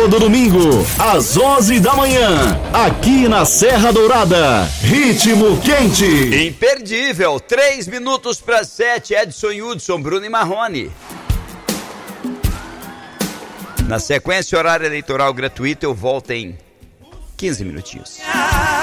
Todo domingo, às 11 da manhã, aqui na Serra Dourada, Ritmo Quente. Imperdível, 3 minutos para 7, Edson Hudson, Bruno e Marrone. Na sequência, horário eleitoral gratuito, eu volto em 15 minutinhos.